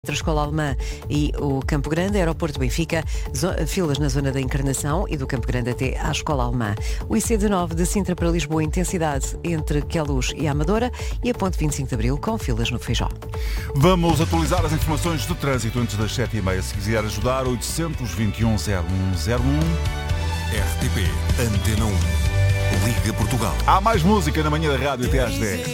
Entre a Escola Alemã e o Campo Grande, Aeroporto Benfica, filas na zona da Encarnação e do Campo Grande até à Escola Alemã. O IC19 de Sintra para Lisboa, intensidade entre Queluz e Amadora, e a ponte 25 de Abril com filas no Feijó. Vamos atualizar as informações do trânsito antes das 7h30. Se quiser ajudar, 821 0101. RTP Antena 1. Liga Portugal. Há mais música na manhã da rádio até às 10.